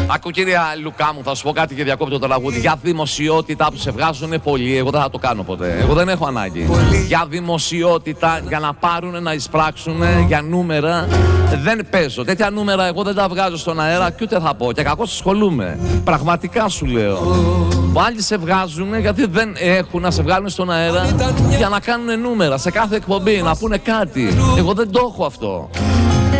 Ακού κυρία Λουκά μου, θα σου πω κάτι και διακόπτω το τραγούδι. Για δημοσιότητα που σε βγάζουν πολλοί, εγώ δεν θα το κάνω ποτέ. Εγώ δεν έχω ανάγκη. Για δημοσιότητα, για να πάρουν, να εισπράξουν, για νούμερα. Δεν παίζω. Τέτοια νούμερα εγώ δεν τα βγάζω στον αέρα και ούτε θα πω. Και κακώς ασχολούμαι. Πραγματικά σου λέω. Άλλοι σε βγάζουν γιατί δεν έχουν να σε βγάλουν στον αέρα για να κάνουν νούμερα σε κάθε εκπομπή, να πούνε κάτι. Εγώ δεν το έχω αυτό.